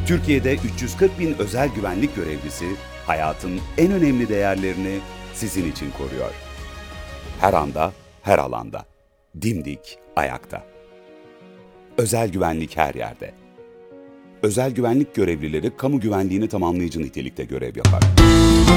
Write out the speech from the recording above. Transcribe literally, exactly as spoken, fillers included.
Türkiye'de üç yüz kırk bin özel güvenlik görevlisi hayatın en önemli değerlerini sizin için koruyor. Her anda, her alanda. Dimdik, ayakta. Özel güvenlik her yerde. Özel güvenlik görevlileri kamu güvenliğini tamamlayıcı nitelikte görev yapar.